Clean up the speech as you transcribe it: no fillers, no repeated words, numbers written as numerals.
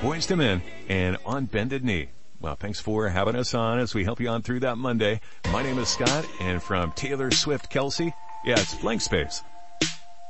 Boyz II Men and On Bended Knee. Well, thanks for having us on as we help you on through that Monday. My name is Scott, and from Taylor Swift Kelsey, yeah, it's Blank Space.